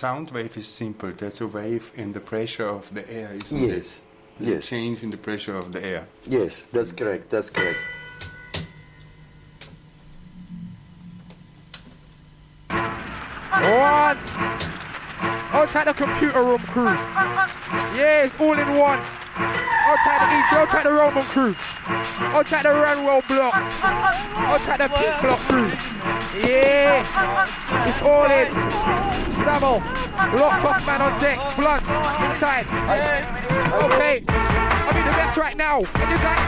sound wave is simple. That's a wave in the pressure of the air, isn't Yes. it? Yes. Change in the pressure of the air. Yes, that's correct. That's correct. One. Outside the computer room crew. Yes, all in one. Outside the East, outside the Roman crew. Outside the Ranwell block. Outside the Pink block crew. Yeah. It's all in. Double. Locked off man on deck. Blunt. Inside. Okay. I'm in the best right now. And you guys